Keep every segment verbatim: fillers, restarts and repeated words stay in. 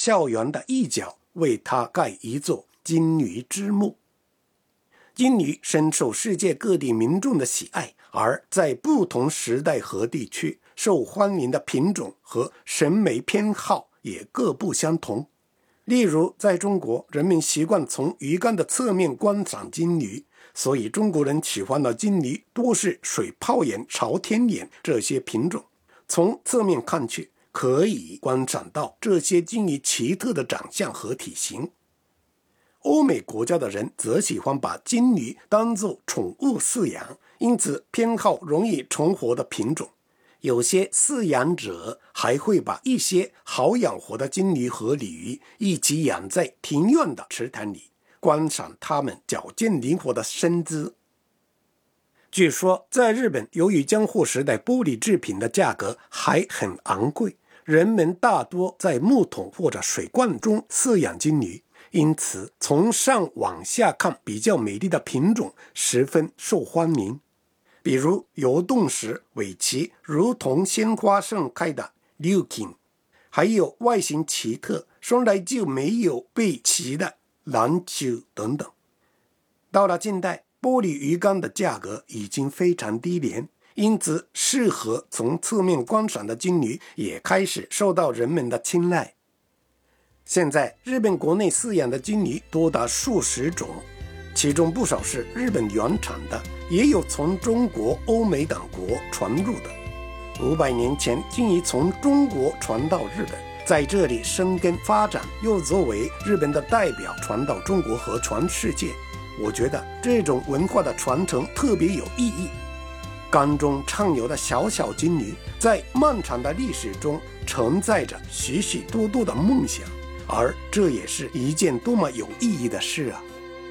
校园的一角为它盖一座金鱼之墓。金鱼深受世界各地民众的喜爱，而在不同时代和地区受欢迎的品种和审美偏好也各不相同。例如在中国，人们习惯从鱼缸的侧面观赏金鱼，所以中国人喜欢的金鱼多是水泡眼、朝天眼这些品种。从侧面看去，可以观赏到这些金鱼奇特的长相和体型。欧美国家的人则喜欢把金鱼当作宠物饲养，因此偏好容易存活的品种。有些饲养者还会把一些好养活的金鱼和鲤鱼一起养在庭院的池塘里，观赏它们矫健灵活的身姿。据说在日本，由于江户时代玻璃制品的价格还很昂贵，人们大多在木桶或者水罐中饲养金鱼，因此从上往下看比较美丽的品种十分受欢迎。比如游动时尾鳍如同鲜花盛开的琉金，还有外形奇特生来就没有背鳍的蓝鸠等等。到了近代，玻璃鱼缸的价格已经非常低廉，因此适合从侧面观赏的金鱼也开始受到人们的青睐。现在日本国内饲养的金鱼多达数十种，其中不少是日本原产的，也有从中国、欧美等国传入的。五百年前，金鱼从中国传到日本，在这里生根发展，又作为日本的代表传到中国和全世界。我觉得这种文化的传承特别有意义。缸中畅游的小小金鱼，在漫长的历史中承载着许许多多的梦想，而这也是一件多么有意义的事啊！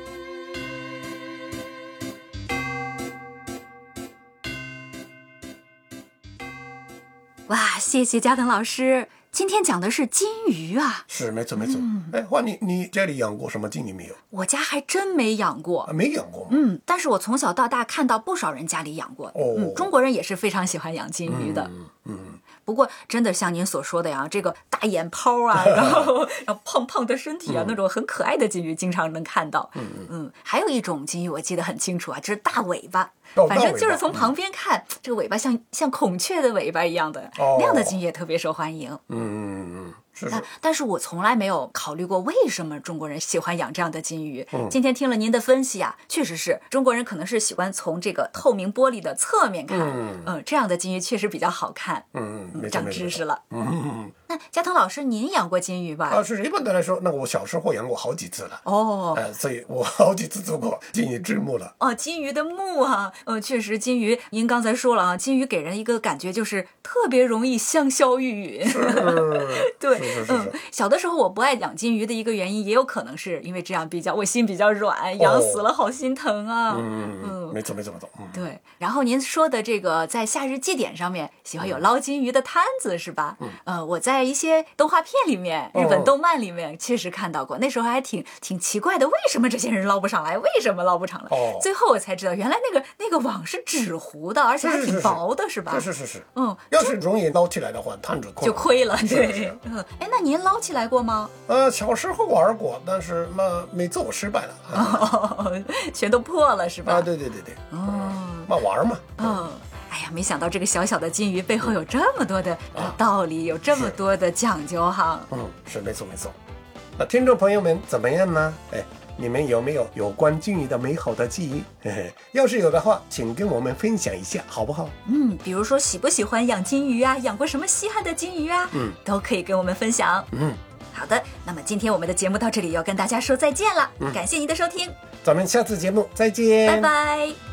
哇，谢谢嘉腾老师，今天讲的是金鱼啊。 是，没错没错。哎、嗯，花你你家里养过什么金鱼没有？ 我家还真没养过。 啊、没养过吗？ 嗯，但是我从小到大看到不少人家里养过。 哦， 嗯，中国人也是非常喜欢养金鱼的。 嗯嗯。 不过真的像您所说的呀，这个大眼泡啊，然后然后胖胖的身体啊，嗯、那种很可爱的金鱼经常能看到。嗯嗯。还有一种金鱼我记得很清楚啊，就是大尾巴。反正就是从旁边看，嗯、这个尾巴像像孔雀的尾巴一样的，哦、那样的金鱼也特别受欢迎。 嗯嗯嗯。是是， 但但是我从来没有考虑过为什么中国人喜欢养这样的金鱼。 嗯、 今天听了您的分析啊，确实是中国人可能是喜欢从这个透明玻璃的侧面看，嗯、呃，这样的金鱼确实比较好看。 嗯嗯， 长知识了。 嗯嗯嗯。 那嘉腾老师，您养过金鱼吧？ 啊，是一般的来说，那我小时候养过好几次了。 哦， 呃，所以我好几次做过金鱼之墓了。 哦，金鱼的墓啊，呃，确实金鱼，您刚才说了啊，金鱼给人一个感觉就是特别容易香消玉殒。 是， 对。 是是是嗯，小的时候我不爱养金鱼的一个原因，也有可能是因为这样比较我心比较软，养死了好心疼啊。 嗯嗯，没错没错没错。嗯， 对。然后您说的这个在夏日祭典上面喜欢有捞金鱼的摊子是吧？ 嗯， 呃，我在一些动画片里面、日本动漫里面确实看到过，那时候还挺挺奇怪的，为什么这些人捞不上来？为什么捞不上来？ 哦， 最后我才知道，原来那个那个网是纸糊的，而且还挺薄的，是吧？ 是是是是。 嗯， 要是容易捞起来的话，摊子就亏了。 对， 嗯，哎，那您捞起来过吗？ 呃，小时候玩过，但是嘛，每次我失败了， 哦，全都破了是吧？ 啊，对对对对。 哦， 嘛玩嘛。 嗯。哎呀，没想到这个小小的金鱼背后有这么多的道理，有这么多的讲究哈。 嗯，是没错没错。那听众朋友们怎么样呢？哎，你们有没有有关金鱼的美好的记忆？嘿嘿，要是有的话，请跟我们分享一下，好不好？ 嗯，比如说喜不喜欢养金鱼啊，养过什么稀罕的金鱼啊， 嗯， 都可以跟我们分享。 嗯， 好的，那么今天我们的节目到这里要跟大家说再见了，嗯、感谢您的收听， 咱们下次节目再见， 拜拜。